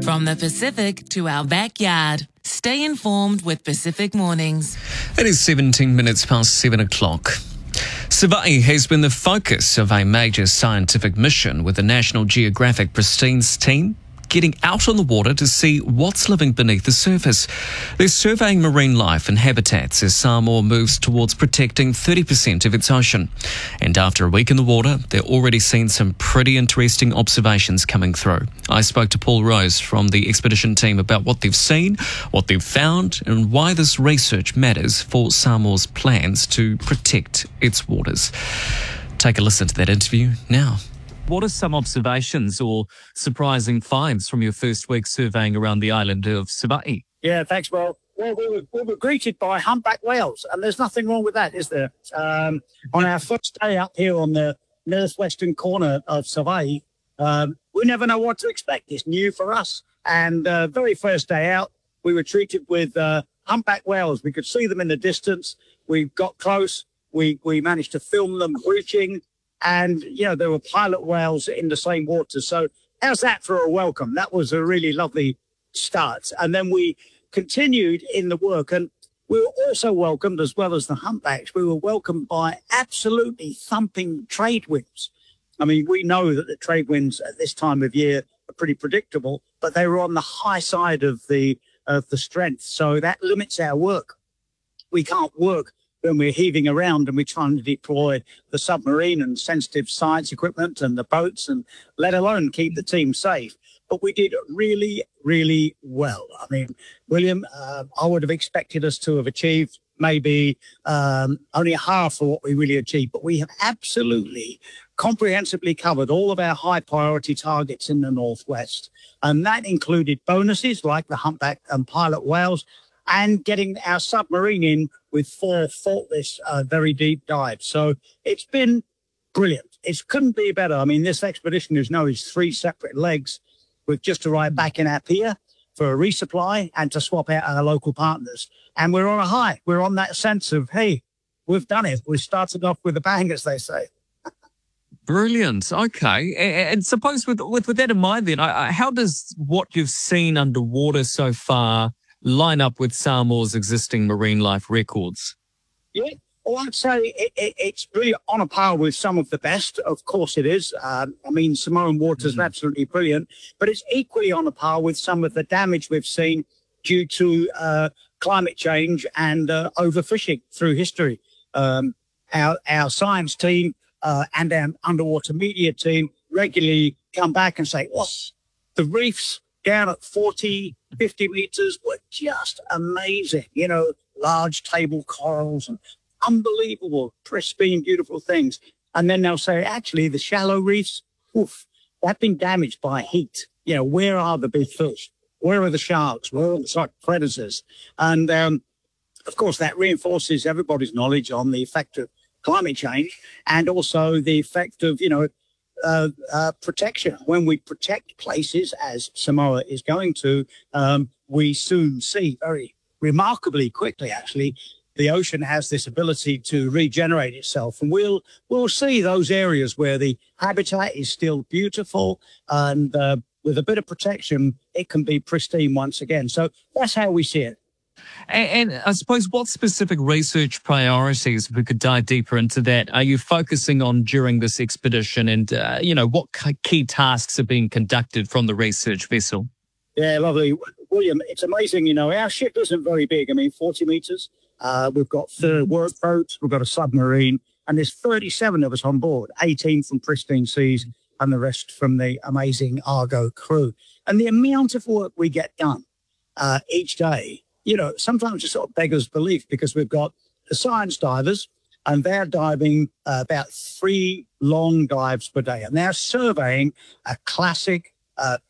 From the Pacific to our backyard. Stay informed with Pacific Mornings. It is 17 minutes past 7 o'clock. Savaii has been the focus of a major scientific mission with the National Geographic Pristine's team getting out on the water to see what's living beneath the surface. They're surveying marine life and habitats as Samoa moves towards protecting 30% of its ocean. And after a week in the water, they're already seeing some pretty interesting observations coming through. I spoke to Paul Rose from the expedition team about what they've seen, what they've found, and why this research matters for Samoa's plans to protect its waters. Take a listen to that interview now. What are some observations or surprising finds from your first week surveying around the island of Savaii? Yeah, thanks, Will. Well, we were greeted by humpback whales, and there's nothing wrong with that, is there? On our first day up here on the northwestern corner of Savaii, we never know what to expect. It's new for us. And very first day out, we were treated with humpback whales. We could see them in the distance. We got close. We managed to film them breaching. And, you know, there were pilot whales in the same water. So how's that for a welcome? That was a really lovely start. And then we continued in the work, and we were also welcomed, as well as the humpbacks, we were welcomed by absolutely thumping trade winds. I mean, we know that the trade winds at this time of year are pretty predictable, but they were on the high side of the strength. So that limits our work. We can't work when we're heaving around and we're trying to deploy the submarine and sensitive science equipment and the boats, and let alone keep the team safe. But we did really, really well. I mean, William, I would have expected us to have achieved maybe only half of what we really achieved, but we have absolutely comprehensively covered all of our high priority targets in the Northwest. And that included bonuses like the humpback and pilot whales, and getting our submarine in with 4 faultless, very deep dives. So it's been brilliant. It couldn't be better. I mean, this expedition, as you know, is 3 separate legs. We've just arrived back in our pier for a resupply and to swap out our local partners. And we're on a high. We're on that sense of, hey, we've done it. We started off with a bang, as they say. Brilliant. Okay. And suppose with that in mind then, how does what you've seen underwater so far line up with Samoa's existing marine life records? Yeah, well, I'd say it's really on a par with some of the best. Of course it is. I mean, Samoan waters are absolutely brilliant, but it's equally on a par with some of the damage we've seen due to climate change and overfishing through history. Our science team and our underwater media team regularly come back and say, oh, the reefs down at 40, 50 meters were just amazing. You know, large table corals and unbelievable, pristine, beautiful things. And then they'll say, actually, the shallow reefs, oof, they've been damaged by heat. You know, where are the big fish? Where are the sharks? Where are the predators? And, of course, that reinforces everybody's knowledge on the effect of climate change and also the effect of, you know, protection. When we protect places, as Samoa is going to, we soon see very remarkably quickly, actually, the ocean has this ability to regenerate itself. And we'll see those areas where the habitat is still beautiful and with a bit of protection, it can be pristine once again. So that's how we see it. And I suppose what specific research priorities, if we could dive deeper into that, are you focusing on during this expedition, and, what key tasks are being conducted from the research vessel? Yeah, lovely. William, it's amazing. You know, our ship isn't very big. I mean, 40 meters. We've got 3 work boats. We've got a submarine, and there's 37 of us on board, 18 from Pristine Seas and the rest from the amazing Argo crew. And the amount of work we get done each day, you know, sometimes it sort of beggars belief, because we've got the science divers and they're diving about 3 long dives per day. And they're surveying a classic